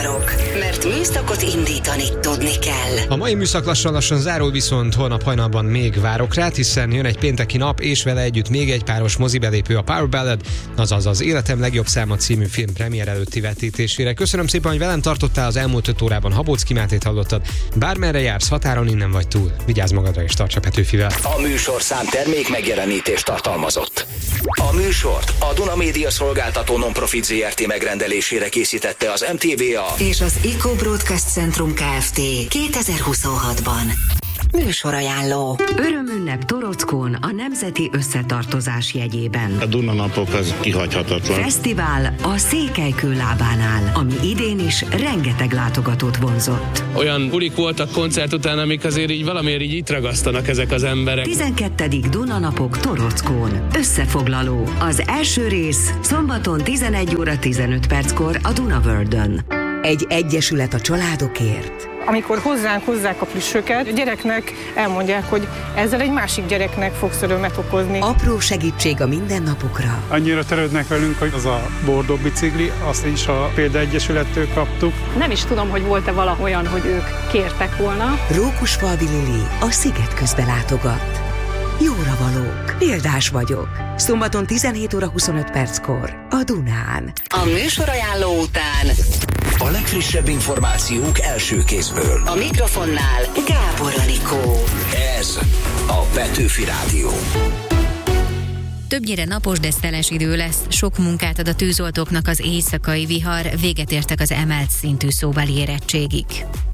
akarok, mert műszakot indítani tudni kell. A mai műszak lassan zárul, viszont holnap hajnalban még várok rád, hiszen jön egy pénteki nap, és vele együtt még egy páros mozibelépő a Power Ballad, azaz az Életem legjobb száma című film premier előtti vetítésére. Köszönöm szépen, hogy velem tartottál, az elmúlt 5 órában Habocki Mátét hallottad. Bármerre jársz, határon innen vagy túl. Vigyázz magadra és tarts a Petőfivel. A műsorszám termék megjelenítést tartalmazott. A műsort a Duna Média Szolgáltató Non-Profit Zrt. Megrendelésére készítette az MTVA és az Eco Broadcast Centrum Kft. 2026-ban. Műsorajánló. Örömünnep Torockón a Nemzeti Összetartozás jegyében. A Duna napok az kihagyhatatlan. Fesztivál a Székelykő lábánál, ami idén is rengeteg látogatót vonzott. Olyan bulik voltak koncert után, amik azért így valamiért így itt ragasztanak ezek az emberek. 12. Duna napok Torockón. Összefoglaló. Az első rész szombaton 11 óra 15 perckor a Dunavördön. Egy egyesület a családokért. Amikor hozzánk hozzák a plüssöket, a gyereknek elmondják, hogy ezzel egy másik gyereknek fogsz örömet okozni. Apró segítség a mindennapokra. Annyira törődnek velünk, hogy az a bordó bicikli, azt is a példaegyesülettől kaptuk. Nem is tudom, hogy volt-e valahogy olyan, hogy ők kértek volna. Rókusfalvi Lili a Sziget közbe látogat. Jóra valók. Példás vagyok. Szombaton 17 óra 25 perckor a Dunán. A műsorajánló után a legfrissebb információk első kézből. a mikrofonnál Gábor Anikó. Ez a Petőfi Rádió. Többnyire napos, de szeles idő lesz. Sok munkát ad a tűzoltóknak az éjszakai vihar, véget értek az emelt szintű szóbeli érettségig.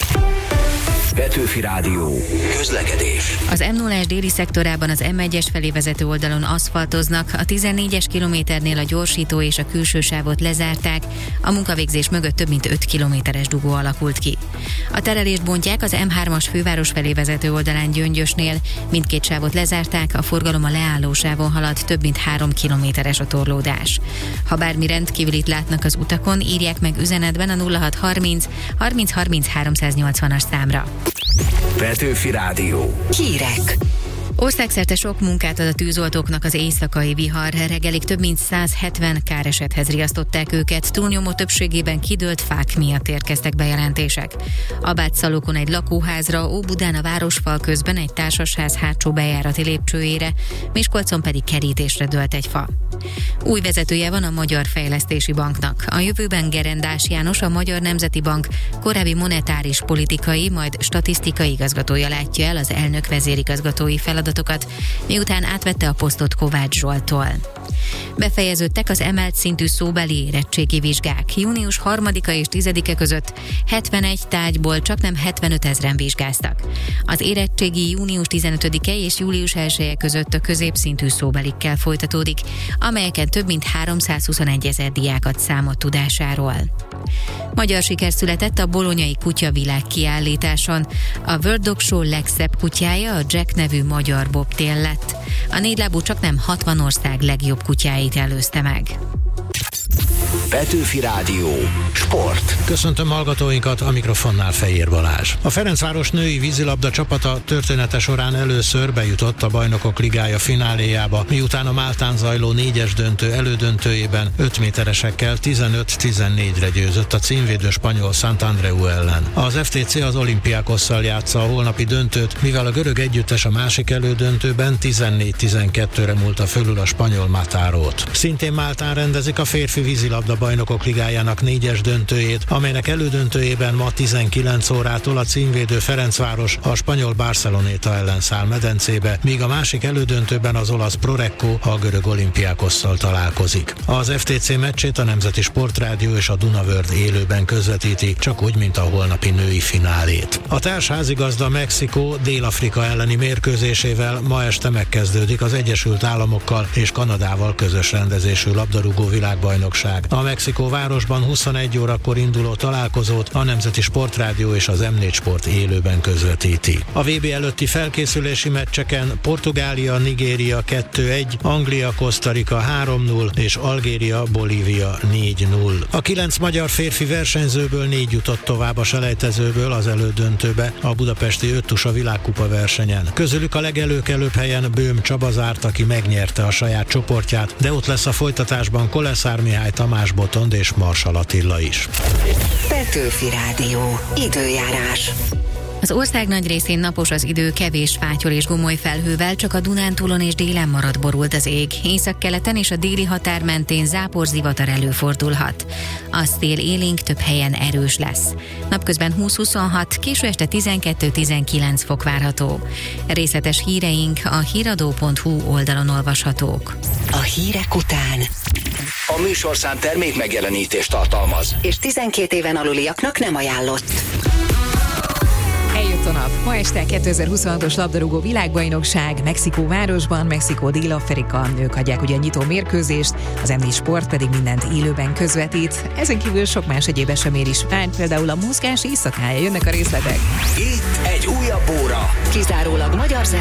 Petőfi Rádió. Közlekedés. Az M0-es déli szektorában az M1-es felé vezető oldalon aszfaltoznak, a 14-es kilométernél a gyorsító és a külső sávot lezárták, a munkavégzés mögött több mint 5 kilométeres dugó alakult ki. A terelést bontják az M3-as főváros felé vezető oldalán Gyöngyösnél, mindkét sávot lezárták, a forgalom a leálló sávon halad, több mint 3 kilométeres a torlódás. Ha bármi rendkívülit látnak az utakon, írják meg üzenetben a 0630 30 30 380-as számra. Petőfi Rádió. Hírek. Országszerte sok munkát ad a tűzoltóknak az éjszakai vihar. Reggelig több mint 170 káresethez riasztották őket, túlnyomó többségében kidőlt fák miatt érkeztek bejelentések. Abátszalókon egy lakóházra, Óbudán a városfal közben egy társasház hátsó bejárati lépcsőjére, Miskolcon pedig kerítésre dőlt egy fa. Új vezetője van a Magyar Fejlesztési Banknak. A jövőben Gerendás János, a Magyar Nemzeti Bank korábbi monetáris politikai, majd statisztikai igazgatója látja el az elnök vezérigazgatói feladatokat, miután átvette a posztot Kovács Zsolttól. Befejeződtek az emelt szintű szóbeli érettségi vizsgák. Június 3-a és 10-e között 71 tárgyból csaknem 75 000 vizsgáztak. Az érettségi június 15-e és július 1-e között a középszintű szóbelikkel folytatódik, amelyeken több mint 321 000 diák ad számot tudásáról. Magyar siker született a bolonyai kutyavilág kiállításon. A World Dog Show legszebb kutyája a Jack nevű magyar bobtail lett. A négylábú csaknem 60 ország legjobb kutyáit előzte meg. Petőfi Rádió. Sport. Köszöntöm hallgatóinkat, a mikrofonnál Fejér Balázs. A Ferencváros női vízilabda csapata története során először bejutott a Bajnokok Ligája fináléjába, miután a Máltán zajló 4-es döntő elődöntőjében 5 méteresekkel 15-14-re győzött a címvédő spanyol Santandreu ellen. Az FTC az Olympiakosszal játsza a holnapi döntőt, mivel a görög együttes a másik elődöntőben 14-12-re múlta fölül a spanyol Matárót. Szintén Máltán rendezik a férfi vízilabda Bajnokok Ligájának 4-es döntőjét, amelynek elődöntőjében ma 19 órától a címvédő Ferencváros a spanyol Barceloneta ellen száll medencébe, míg a másik elődöntőben az olasz Prorecco a görög Olympiakosszal találkozik. Az FTC meccsét a Nemzeti Sportrádió és a Dunavörd élőben közvetíti, csak úgy, mint a holnapi női finálét. A társházigazda Mexikó Dél-Afrika elleni mérkőzésével ma este megkezdődik az Egyesült Államokkal és Kanadával közös rendezésű labdarúgó világbajnokság. A Mexikó városban 21 órakor induló találkozót a Nemzeti Sportrádió és az M4 Sport élőben közvetíti. A VB előtti felkészülési meccseken Portugália, Nigéria 2-1, Anglia, Costa Rica 3-0 és Algéria, Bolívia 4-0. A 9 magyar férfi versenyzőből 4 jutott tovább a selejtezőből az elődöntőbe a budapesti öttusa világkupa versenyen. Közülük a legelőkelőbb helyen Böhm Csaba zárt, aki megnyerte a saját csoportját, de ott lesz a folytatásban Koleszár Mihály, Tamás Botond és Marsallat Attila is. Petőfi Rádió. Időjárás. Az ország nagy részén napos az idő, kevés fátyol és gomoly felhővel, csak a Dunántúlon és délen marad borult az ég. Északkeleten és a déli határ mentén záporzivatar előfordulhat. A szél élénk, több helyen erős lesz. Napközben 20-26, késő este 12-19 fok várható. Részletes híreink a híradó.hu oldalon olvashatók. A hírek után A műsorszám termék megjelenítést tartalmaz. és 12 éven aluliaknak nem ajánlott. Eljött a nap. Ma este 2026-os labdarúgó világbajnokság Mexikó városban, Mexikó Dél-Afrika. Ők adják ugye a nyitó mérkőzést, az M4 Sport pedig mindent élőben közvetít. Ezen kívül sok más egyéb esemény is vár, például a mozgás éjszakája. Jönnek a részletek. Itt egy újabb óra. Kizárólag magyar